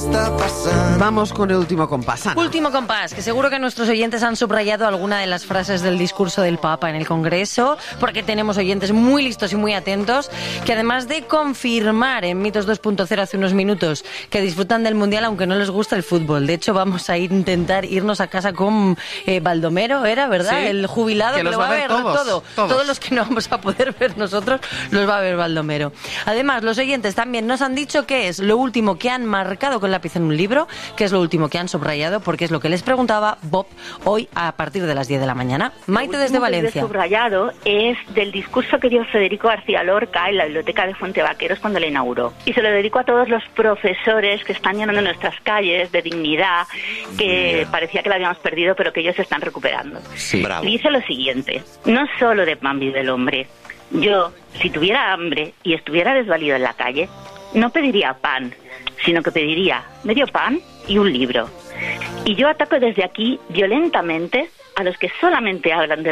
está pasando. Vamos con el último compás, Ana. Último compás, que seguro que nuestros oyentes han subrayado alguna de las frases del discurso del Papa en el Congreso, porque tenemos oyentes muy listos y muy atentos, que además de confirmar en Mitos 2.0 hace unos minutos que disfrutan del Mundial aunque no les gusta el fútbol. De hecho, vamos a intentar irnos a casa con Baldomero, ¿era verdad? Sí, el jubilado que los lo va a ver todos. Todos los que no vamos a poder ver nosotros los va a ver Baldomero. Además, los oyentes también nos han dicho que es lo último que han marcado con lápiz en un libro, que es lo último que han subrayado, porque es lo que les preguntaba Bob hoy a partir de las 10 de la mañana. Maite desde Valencia. Lo subrayado es del discurso que dio Federico García Lorca en la biblioteca de Fuente Vaqueros cuando la inauguró. Y se lo dedico a todos los profesores que están llenando nuestras calles de dignidad, que parecía que la habíamos perdido, pero que ellos se están recuperando. Sí. Bravo. Dice lo siguiente: no solo de pan vive el hombre. Yo, si tuviera hambre y estuviera desvalido en la calle, no pediría pan, sino que pediría medio pan y un libro. Y yo ataco desde aquí violentamente a los que solamente hablan de